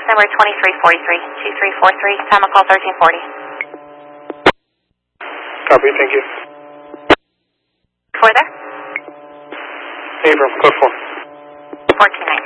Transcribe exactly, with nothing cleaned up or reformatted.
number twenty-three forty-three, two three four three, time of call thirteen forty. Copy, thank you. four there? Abram, code four. four two nine.